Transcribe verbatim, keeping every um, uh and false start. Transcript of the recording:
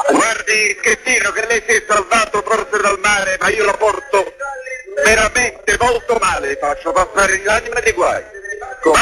Guardi, Schettino, che lei si è salvato forse dal mare, ma io la porto veramente molto male, faccio passare l'anima dei guai.